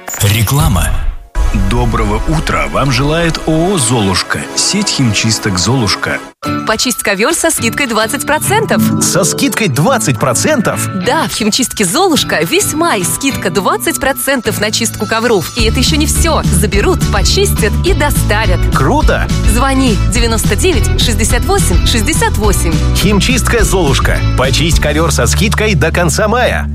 Реклама. Доброго утра вам желает ООО «Золушка». Сеть химчисток «Золушка». Почисть ковер со скидкой 20%. Со скидкой 20%? Да, в химчистке «Золушка» весь май скидка 20% на чистку ковров. И это еще не все. Заберут, почистят и доставят. Круто! Звони 99 68 68. Химчистка «Золушка». Почисть ковер со скидкой до конца мая.